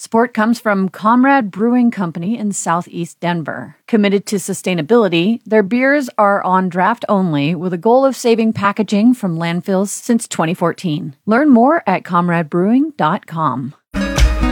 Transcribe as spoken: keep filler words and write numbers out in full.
Support comes from Comrade Brewing Company in Southeast Denver. Committed to sustainability, their beers are on draft only with a goal of saving packaging from landfills since twenty fourteen. Learn more at comrade brewing dot com.